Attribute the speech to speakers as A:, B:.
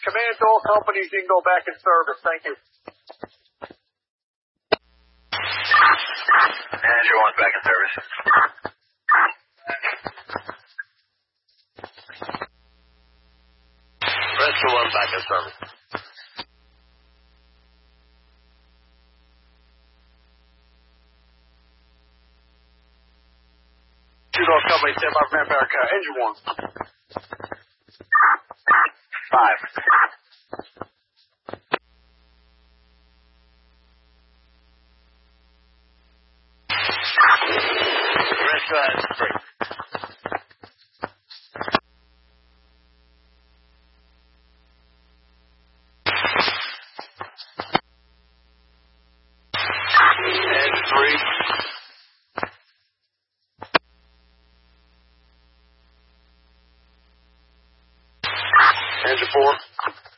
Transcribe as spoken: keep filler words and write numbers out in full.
A: Command to all companies, you can go back in service. Thank you.
B: Andrew one back in service. Rescue one back in service.
A: Shoot all companies, stand by for America. Engine one.
B: Five. Rescue has three. And three. Engine four.